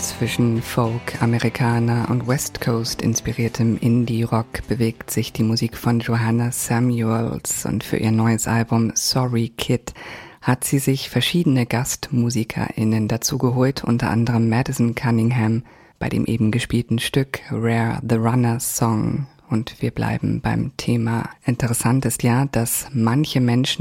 Zwischen Folk, Amerikaner und West Coast inspiriertem Indie-Rock bewegt sich die Musik von Johanna Samuels, und für ihr neues Album Sorry Kid hat sie sich verschiedene GastmusikerInnen dazugeholt, unter anderem Madison Cunningham bei dem eben gespielten Stück Rare the Runner's Song. Und wir bleiben beim Thema. Interessant ist ja, dass manche Menschen